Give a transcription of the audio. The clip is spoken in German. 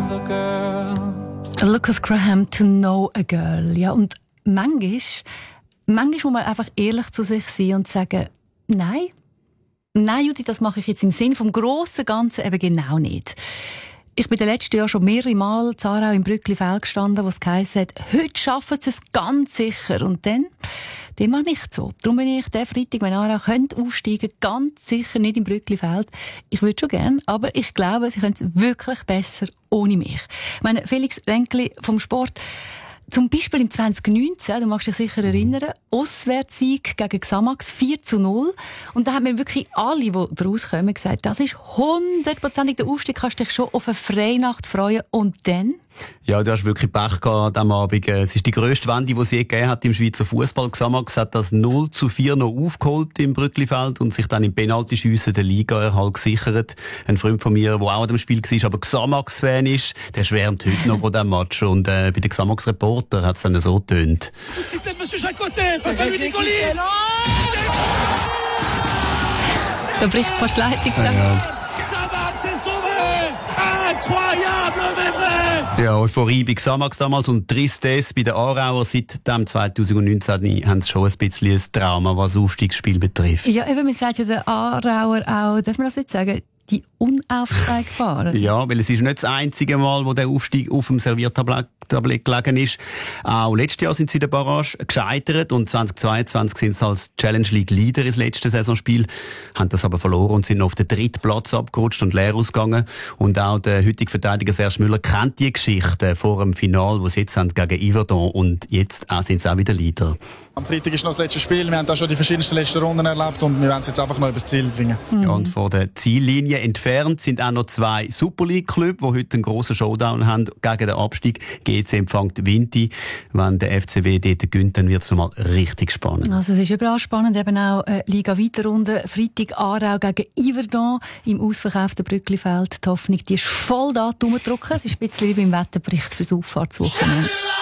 another girl. Lucas Graham, To Know a Girl. Ja, und manchmal muss man einfach ehrlich zu sich sein und sagen, nein, Judy, das mache ich jetzt im Sinn vom grossen Ganzen eben genau nicht. Ich bin in den letzten Jahren schon mehrere Mal in Aarau im Brücklifeld gestanden, wo es geheißen hat, heute schaffen sie es ganz sicher. Und dann, dem war nicht so. Darum bin ich den Freitag, wenn Aarau aufsteigen könnte, ganz sicher nicht im Brücklifeld. Ich würde schon gerne, aber ich glaube, sie können es wirklich besser ohne mich. Ich meine, Felix Renkli vom Sport, zum Beispiel im 2019, du magst dich sicher erinnern, Auswärtssieg gegen Xamax 4:0. Und da haben mir wirklich alle, die daraus kommen, gesagt, das ist 100% der Aufstieg, kannst dich schon auf eine Freinacht freuen. Und dann? Ja, du hast wirklich Pech gehabt am Abend. Es ist die grösste Wende, die es je gegeben hat im Schweizer Fußball. Xamax hat das 0:4 noch aufgeholt im Brücklifeld und sich dann im Penaltyschiessen den Ligaerhalt gesichert. Ein Freund von mir, der auch an dem Spiel war, aber Xamax-Fan ist, der schwärmt heute noch von diesem Match. Und bei den Xamax-Reporter hat es dann so getönt. Da bricht fast die Leitung. Ja, Euphorie bei Xamax damals und Tristesse bei den Aarauer. Seit dem 2019 haben sie schon ein bisschen ein Trauma, was das Aufstiegsspiel betrifft. Ja, eben, man sagt ja den Aarauer auch, darf man das jetzt sagen, die Unaufsteigbaren. Ja, weil es ist nicht das einzige Mal, wo der Aufstieg auf dem Serviertablett gelegen ist. Auch letztes Jahr sind sie in der Barrage gescheitert und 2022 sind sie als Challenge League Leader ins letzte Saisonspiel, haben das aber verloren und sind auf den 3. Platz abgerutscht und leer ausgegangen. Und auch der heutige Verteidiger Serge Müller kennt die Geschichte vor dem Final, wo sie jetzt haben gegen Yverdon und jetzt sind sie auch wieder Leader. Am Freitag ist noch das letzte Spiel. Wir haben da schon die verschiedensten letzten Runden erlebt und wir werden es jetzt einfach noch übers Ziel bringen. Ja, und von der Ziellinie entfernt sind auch noch 2 Super League-Clubs, die heute einen grossen Showdown haben gegen den Abstieg. GC empfängt Vinti. Wenn der FCW dort gewinnt, dann wird es nochmal richtig spannend. Also es ist überall spannend, eben auch Liga-Weiterrunde. Freitag Aarau gegen Yverdon im ausverkauften Brücklifeld. Die Hoffnung, die ist voll da, rumdrücken. Es ist ein bisschen wie beim Wetterbericht fürs Auffahrtswochenende.